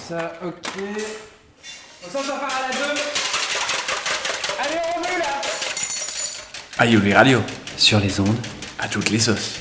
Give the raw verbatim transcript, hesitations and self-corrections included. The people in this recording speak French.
Ça, ok. On s'en sort par à la deux. Allez, on remet là. Aïe, les radios. Sur les ondes. À toutes les sauces.